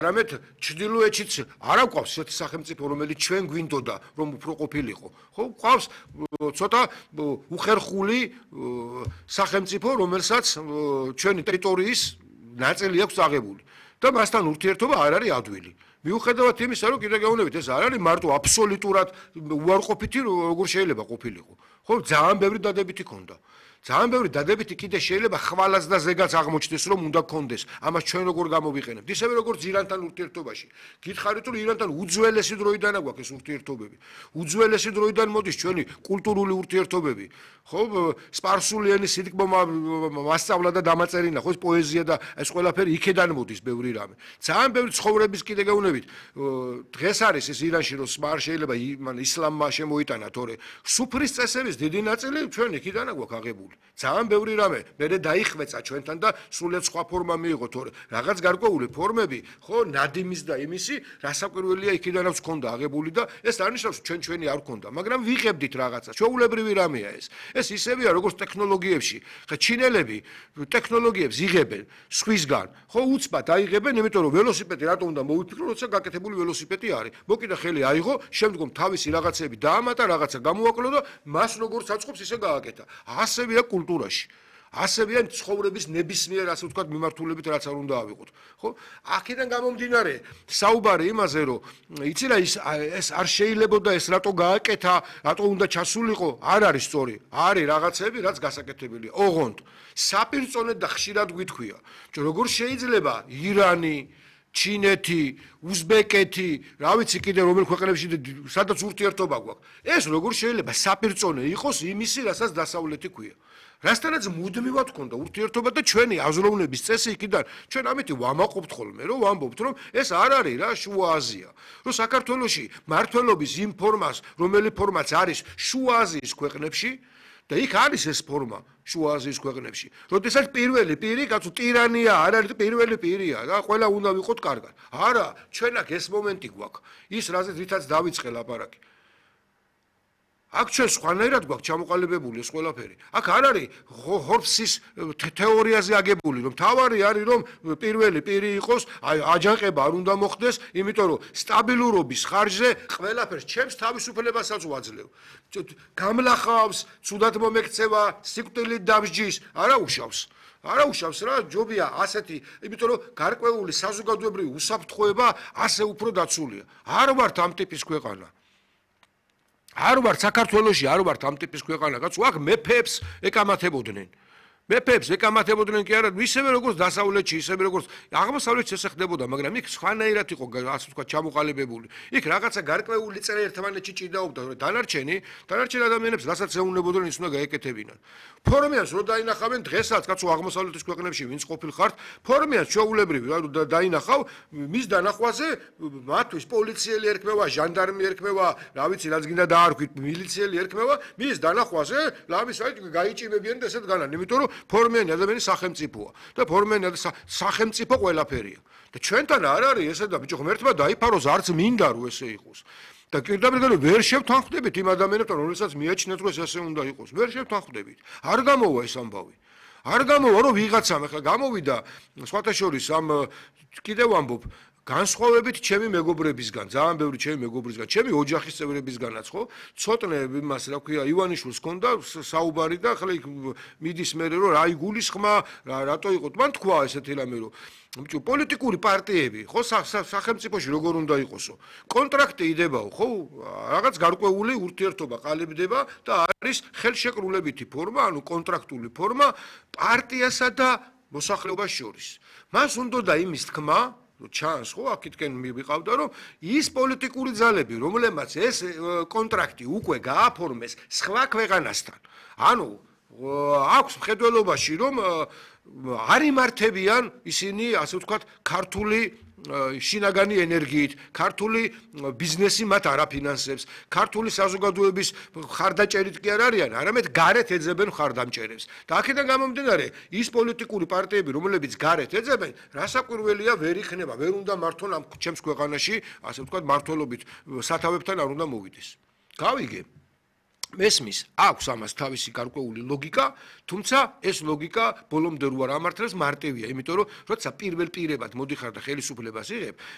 არამედ ჩრდილოეთშიც არა გვყავს ესეთი სახელმწიფო, რომელიც ჩვენ გვინდოდა, რომ უფრო ყოფილიყო. ხო, გვყავს ცოტა უხერხული სახელმწიფო, რომელსაც ჩვენი ტერიტორიის ნაწილი აქვს აღებული და მასთან ურთიერთობა არ არის ადვილი. მიუხედავად იმისა, რომ კიდე გეუბნებით, ეს არ არის მარტო აბსოლუტურად უარყოფითი, როგორ შეიძლება ყოფილიყო. ხო, ძალიან ბევრი დადებითი ქონდა. ძალიან ბევრი დადებითი კიდე შეიძლება ხვალაც და ზეგაც აღმოჩნდეს, რომ უნდა გქონდეს. ამას ჩვენ როგორ გამოვიყენებთ? ისევე როგორც ირანთან ურთიერთობაში. გითხარით, რომ ირანთან უძველესი დროიდან აქვს ეს ურთიერთობები. უძველესი დროიდან მოდის ჩვენი კულტურული ურთიერთობები. ხო, სპარსული ენის სიტკბომა მასწავლა და დამაწერინა, ხო, პოეზია და ეს ყველაფერი იქედან მოდის ბევრი რამე. ძალიან ბევრი ცხოვრების კიდე გეუბნებით. დღეს არის ეს ირანში, რომ არ შეიძლება ისლამმა შემოიტანა, თორე სუფრის წესების დიდი ნაწილი ჩვენ იქიდან აქვს აღებული. ძალიან ბევრი რამე მერე დაიხვეწა ჩვენთან და სრულიად სხვა ფორმა მიიღო, თორე რაღაც გარკვეული ფორმები, ხო, ნადიმის და იმისი, რასაკვირველია იქიდან აქვს ქონდა აღებული და ეს არ ნიშნავს ჩვენი არ ქონდა, მაგრამ ვიღებდით რაღაცა. ჩვეულებრივი რამეა ეს. ეს ისევია როგორც ტექნოლოგიებში. ხა ჩინელები ტექნოლოგიებს იღებენ სხვისგან. ხო, უცბად აიღებენ, იმიტომ რომ ველოსიპედი რატომ უნდა მოვიფიქრო, როცა გაკეთებული ველოსიპედი არის. მოკიდა ხელი აიღო, შემდგომ თავისი რაღაცები დაამატა, რაღაცა გამოაკლო და მას როგორც აწყობს, ისე გააკეთა. ასევია კულტურაში. ასევია ცხოვრების ნებისმიერ, ასე ვთქვათ, მიმართულებით რაც არ უნდა ავიღოთ. ხო? აქედან გამომდინარე, საუბარი იმაზე, რომ იცი რა ეს არ შეიძლებოდა ეს რატო გააკეთა, რატო უნდა ჩასულიყო, არ არის სწორი. არის რაღაცები, რაც გასაკეთებელია. ოღონდ საპირწონედ და ხშირად გვითქვია, რომ როგორ შეიძლება ირანი, ჩინეთი, უზბეკეთი, რა ვიცი კიდე რომელ ქვეყნებში სადაც ურთიერთობა გვაქვს. ეს როგორ შეიძლება საპირწონე იყოს იმისი, რასაც დასავლეთი ქვია. რასთანაც მუდმივად ქონდა ურთიერთობა და ჩვენი აზროვნების წესი იქიდან ჩვენ ამით ვამაყობთ ხოლმე, რომ ვამბობთ, რომ ეს არ არის რა შუა აზია. რომ საქართველოში მართლობის იმ ფორმას, რომელი ფორმაც არის შუა აზიის ქვეყნებში და იქ არის ეს ფორმა შუა აზიის ქვეყნებში. როდესაც პირველი პირი, კაცო, ტირანია არ არის პირველი პირია და ყველა უნდა ვიყოთ კარგად. არა, ჩვენ აქ ეს მომენტი გვაქვს. ის რითაც დავიწყე ლაპარაკი. აქ ჩვენ სხვანაირად გვაქვს ჩამოყალიბებული ეს ყველაფერი. აქ არ არის ჰორფსის თეორიაზე აგებული, რომ თავარი არის, რომ პირველი პირი იყოს, აჯანყება არ უნდა მოხდეს, იმიტომ რომ სტაბილურობის ხარჯზე ყველაფერს ჩემს თავისუფლებასაც ვაძლევ. გამლახავს, ცუდად მომექცევა, სიკვდილით დამსჯის, არა უშავს. არა უშავს რა, ჯობია ასეთი, იმიტომ რომ გარკვეული საზოგადოებრივი უსაფრთხოება ასე უფრო დაცულია. არ ვართ ამ ტიპის ქვეყანა. არ ვართ საქართველოში, არ ვართ ამ ტიპის ქვეყანა, კაცო, აქ მეფეებს ეკამათებოდნენ. მეფეებს ეკამათებოდნენ კი არა, ისევე როგორც დასავლეთში, ისევე როგორც აღმოსავლეთში ესე ხდებოდა, მაგრამ იქ სხვანაირად იყო, ასე ვთქვათ, ჩამოყალიბებული. იქ რაღაცა გარკვეული წრე ერთმანეთში ჭიდაობდა, დანარჩენი ადამიანებს რასაც ეუნებოდნენ, ის უნდა გაეკეთებინან. ფორმიანს რო დაინახავენ დღესაც, კაცო, აღმოსავლეთის ქვეყნებში ვინც ყოფილ ხართ, ფორმიანს ჩვეულებრივი დაინახავ, მის დანახვაზე მათთვის პოლიციელი ერქმევა, ჟანდარმი ერქმევა, რა ვიცი, რაც გინდა დაარქვით, მილიციელი ერქმევა, მის დანახვაზე ლამის აი გაიჭიმებიან და ესეთ განან, იმიტომ რომ ფორმიანი ადამიანი სახელმწიფოა და ფორმიანი სახელმწიფო ყველაფერია. და ჩვენთან არ არის ესე და ბიჭო, ღმერთმა დაიფაროს, არც მინდა რომ ესე იყოს. და პირდაპირ ვერ შევთანხმდებით იმ ადამიანებთან, რომელსაც მიაჩნიათ, რომ ეს ასე უნდა იყოს. ვერ შევთანხმდებით. არ გამოვა ეს ამბავი. არ გამოვა, რომ ვიღაცამ ახლა გამოვიდა სხვათა შორის ამ კიდევ ვამბობ განსხვავებით ჩემი მეგობრებისგან, ძალიან ბევრი ჩემი მეგობრისგან, ჩემი ოჯახის წევრებისგანაც, ხო? ცოტნე იმას, რა ქვია, ივანიშვილს ჰქონდა საუბარი და ახლა იქ მიდის მე რომ რა იგულისხმა, რატო იყო? მან თქვა ესეთი რამე რომ ბიჭო, პოლიტიკური პარტიები, ხო, სახელმწიფოში როგორ უნდა იყოსო? კონტრაქტი იდებაო, ხო? რაღაც გარკვეული ურთიერთობა ყალიბდება და არის ხელშეკრულებითი ფორმა, ანუ კონტრაქტული ფორმა პარტიასა და მოსახლეობას შორის. მას უნდა იმის თქმა ჩანს ხო აქეთკენ მივიყავდა რომ ის პოლიტიკური ძალები რომლებმაც ეს კონტრაქტი უკვე გააფორმეს სხვა ქვეყანასთან ანუ აქვს მხედველობაში რომ არ იმართებიან ისინი ასე ვთქვათ ქართული შინაგანი ენერგიით, ქართული ბიზნესი მათ არაფინანსებს, ქართული საზოგადოების ხარდაჭერით კი არ არიან, არამედ გარეთ ეძებენ ხარდამჭერებს. და აქედან გამომდინარე, ის პოლიტიკური პარტიები, რომლებიც გარეთ ეძებენ, რასაკვირველია ვერ იქნება, ვერ უნდა მართონ ამ ჩემს ქვეყანაში, ასე ვთქვათ, მართლობით სათავებთან არ უნდა მოვიდეს. გავიგე? მესმის, აქვს ამას თავისი გარკვეული ლოგიკა, თუმცა ეს ლოგიკა ბოლომდე რო არ ამართლებს მარტივია, იმიტომ რომ როცა პირველ პირებად მოდიხარ და ხელისუფლებას იღებ,